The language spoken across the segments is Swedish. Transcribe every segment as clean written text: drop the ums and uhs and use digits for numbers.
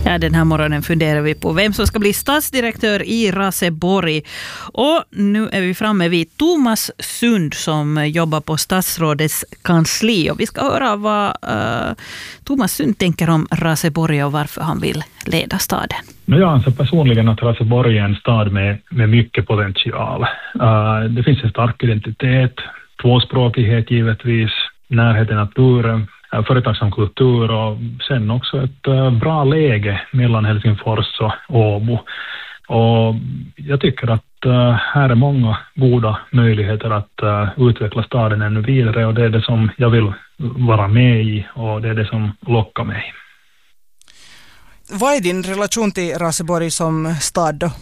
Ja, den här morgonen funderar vi på vem som ska bli stadsdirektör i Raseborg. Och nu är vi framme vid Thomas Sund som jobbar på statsrådets kansli. Och vi ska höra vad Thomas Sund tänker om Raseborg och varför han vill leda staden. Jag anser personligen att Raseborg är en stad med mycket potential. Det finns en stark identitet, tvåspråkighet givetvis, närhet till naturen, företagsam kultur och sen också ett bra läge mellan Helsingfors och Åbo. Och jag tycker att här är många goda möjligheter att utveckla staden ännu vidare och det är det som jag vill vara med i och det är det som lockar mig. Vad är din relation till Raseborg som stad då?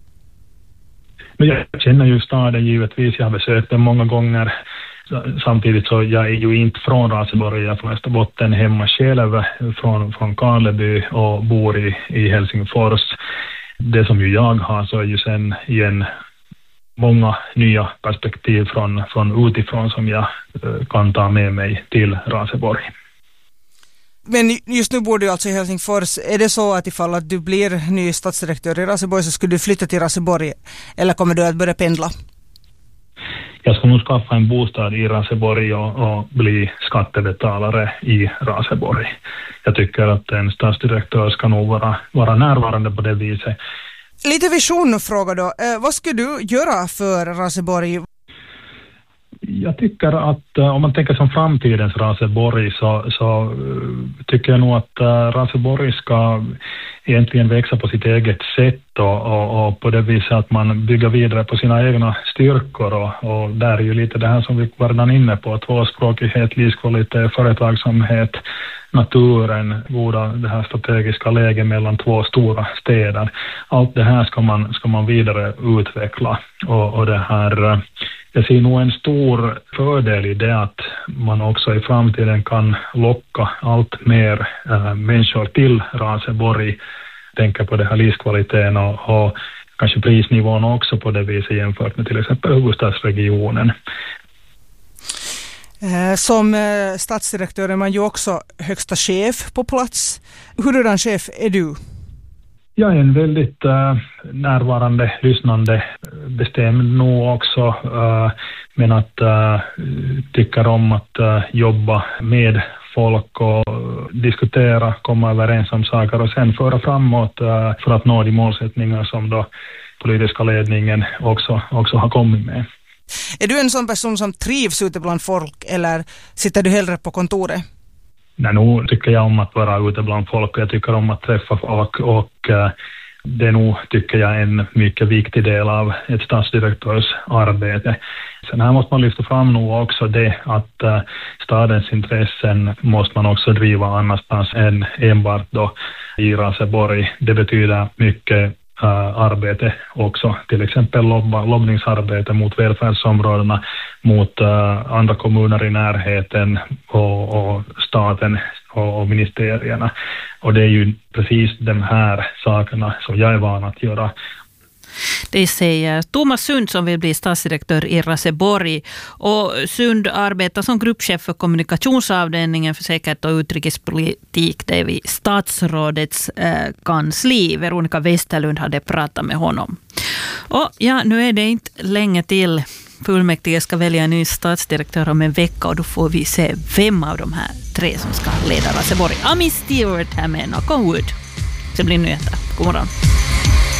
Jag känner ju staden givetvis, jag har besökt den många gånger. Samtidigt så jag är ju inte från Raseborg, jag är från Österbotten hemma själv från Karleby och bor i Helsingfors. Det som ju jag har så är ju sen igen många nya perspektiv från utifrån som jag kan ta med mig till Raseborg. Men just nu bor du alltså i Helsingfors. Är det så att ifall att du blir ny stadsdirektör i Raseborg så skulle du flytta till Raseborg eller kommer du att börja pendla? Jag ska nog skaffa en bostad i Raseborg och bli skattebetalare i Raseborg. Jag tycker att en stadsdirektör ska nog vara närvarande på det viset. Lite visionfråga då. Vad ska du göra för Raseborg? Jag tycker att om man tänker som framtidens Raseborg så tycker jag nog att Raseborg ska egentligen växa på sitt eget sätt och på det viset att man bygger vidare på sina egna styrkor och där är ju lite det här som vi var redan inne på, tvåspråkighet, livskvalitet, företagsamhet, naturen, det här strategiska läget mellan två stora städer. Allt det här ska man vidare utveckla och det här. Jag ser nog en stor fördel i det att man också i framtiden kan locka allt mer människor till Raseborg. Tänka på det här livskvaliteten och kanske prisnivån också på det viset jämfört med till exempel huvudstadsregionen. Som stadsdirektör är man ju också högsta chef på plats. Hurdan chef är du? Jag är en väldigt närvarande, lyssnande, bestämd nog också, men att tycker om att jobba med folk och diskutera, komma överens om saker och sen föra framåt för att nå de målsättningar som då politiska ledningen också har kommit med. Är du en sån person som trivs ute bland folk eller sitter du hellre på kontoret? Nej, nu tycker jag om att vara ute bland folk och jag tycker om att träffa folk och det är nog, tycker jag, en mycket viktig del av ett stadsdirektörs arbete. Sen här måste man lyfta fram nog också det att stadens intressen måste man också driva annanstans än enbart då i Raseborg. Det betyder mycket arbete också, till exempel lobbningsarbete mot välfärdsområdena, mot andra kommuner i närheten och staten och ministerierna. Och det är ju precis de här sakerna som jag är van att göra. Det säger Thomas Sund som vill bli stadsdirektör i Raseborg. Och Sund arbetar som gruppchef för kommunikationsavdelningen för säkerhet och utrikespolitik. Det är vid statsrådets kansli. Veronica Westerlund hade pratat med honom. Och ja, nu är det inte länge till. Fullmäktige ska välja en ny stadsdirektör om en vecka och då får vi se vem av de här tre som ska leda Raseborg. Ami Stewart här med Knock on Wood. Det blir nyheter. God morgon.